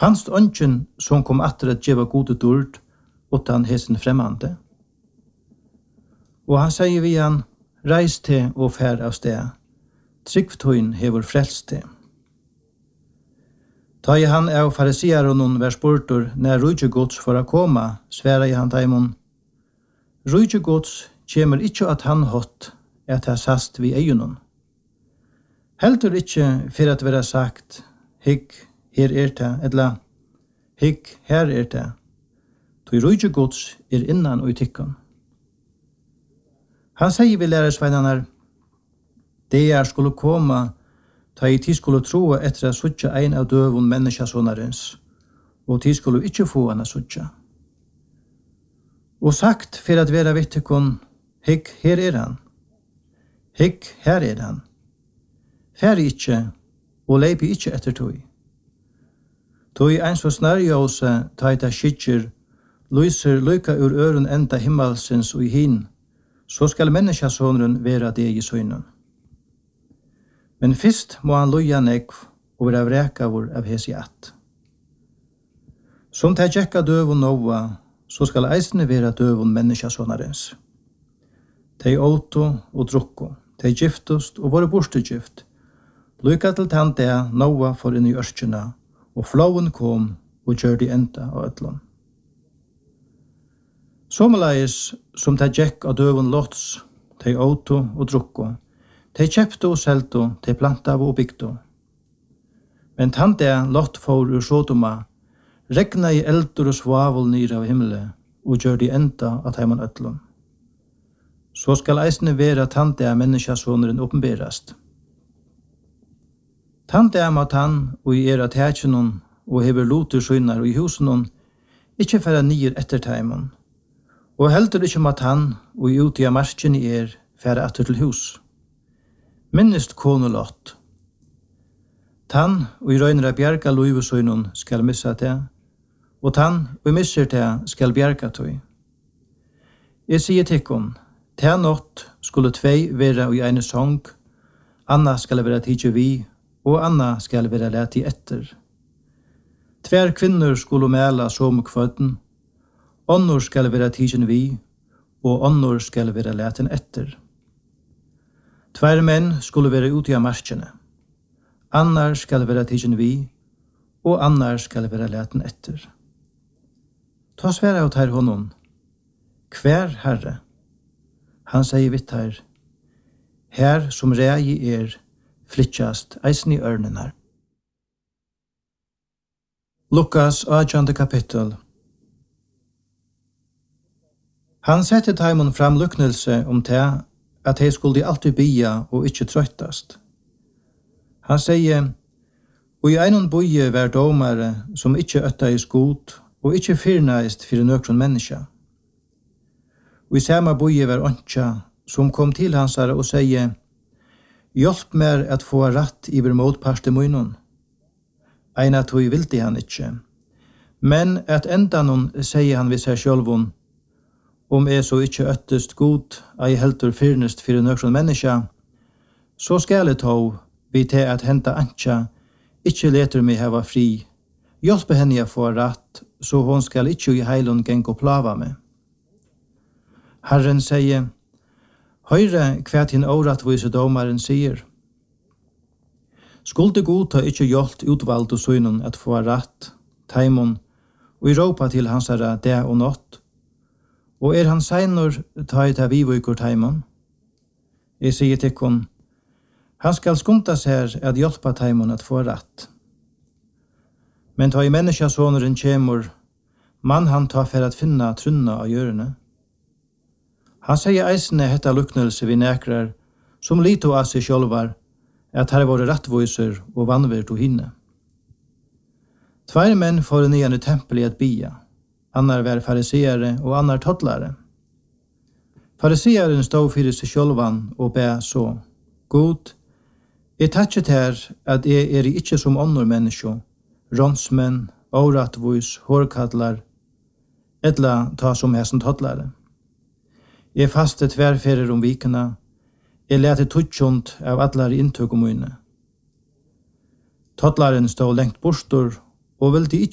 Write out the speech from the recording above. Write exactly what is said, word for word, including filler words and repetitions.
Fanst ønsken som kom atter at djeva gode dord, utan hesen fremmande. Og han sier vi han, reis til og fær av sted, tryggvtøyen hever frelst til. Ta i han av farisier og noen vær spurtur, når rujtjegods for å komme, sværa i han taimon. Rujtjegods kjemur ikkje at han hatt, at ha sast vi eionon. Heldur ikkje for at vera sagt, hikk, her er det, edla, hikk, her er det. Tog rujtjegods er innan og i tykkon. Han sier vi lærersveinarnar, det er skulle komme, ta i tid skulle tro etter at suttja ein av døvun menneskasonarens, og tid skulle ikkje få henne suttja. Og sagt for at vera vittekon, hikk, her er han. Hikk, her er han. Færi ikkje, og leipi ikkje etter tog. Tog ein så snarjåse, ta i ta skitjer, lyser lyka ur øren enda himmelsens og i hin, så skal menneskasonren vera det i søgnen. Men fyrst må han loja nekv og vera vrekavur av hesi att. Som ta tjekka døvun nova, så skal eisne vera døvun menneskasonarens. Tei åto og drukko, tei giftust og vore borstegift, lyka til tante nova for inn i ørskjena, og flowen kom og gjør de enda av ötlun. Somaleis som ta tjekk av døvun lots, tei åto og drukko, tei kjepto og selto, tei plantav og bygto. Men tante lott for ur Sodoma, regna i eldur og svavel nyr av himmelen, og gjør de enda av heiman ötlun. Så skal eisne vera tante av menneskasoneren oppenberast. Tante av mat han, og i era tætjenon, og hever loter synar og i husenon, ikkje færa nyer etter teimen, og heldur ikkje mat han, og i uti av marsken i er, færa atter til hus. Minnest konu lott. Tann og i røyner av bjerga loivesøynon skal missa det, og tann og i misser det skal bjerga tøy. Jeg sier tikkun, ta nått skulle tvei vera i eine sång, anna skal vera tidje vi, og anna skal vera leti etter. Tver kvinner skulle mela som kvøden, onnor skal vera tidjen vi, og onnor skal vera leten etter. Tver menn skulle vera ute av marskjene. Annar skal vera tidjen vi, og annar skal vera leten etter. Ta sværa ut her honom. Hver herre? Han sier vitt her. Her som rei er, flytjast eisen i ørnen her. Lukas åttende kapittel. Han sette taimon fram luknelse om det, at hei skulle alltid bia og ikkje trøttast. Han sier, og i einon boie vær domare som ikkje øtta i skot, og ikkje fyrnaist fyrir nøkron menneska. Og i samme boie vær ontja, som kom til hansare og sier, hjelp mer at få ratt iver motparste munnen. Eina tog vildi han ikkje. Men at enda noen sier han vid seg sjølvun, om jeg så ikkje øttest god, ei heldur fyrnest fyrir nøkron menneska, så skal jeg tog, vi til at henta antja, ikkje leter meg heva fri, hjelpe henne jeg få ratt, så hon skal ikkje i heilun geng og plava meg. Herren sier, høyre hva hin åratvise domaren sier. Skulde godta ikkje hjolt utvald og synen at få ratt, taimon, og i råpa til hansara det og nått, og er han seinor ta i ta vivukur taimon? Jeg sier tikkun, han skal skunta seg at hjelpa taimon at få ratt. Men ta i menneskasoneren kjemur, man han ta for at finna trunna av gjørene. Han sier eisne hetta luknelse vi nekrar, som lito av seg sjølvar, at her var rattvoiser og vannvert og hinne. Tvær menn får nyan i tempelet at bia, annar var fariseere og annar tottlare. Fariseeren stod fyrir seg sjølvan og be så, God, jeg tatset her at jeg er ikkje som annor menneskjo, ronsmenn, årattvois, hårkadlar, edla ta som hesen tottlare. Jeg faste tverferer om vikena, jeg lete tutsjont av allar inntøk om mine. Tottlaren stod lengt bostor, og vildi ikkje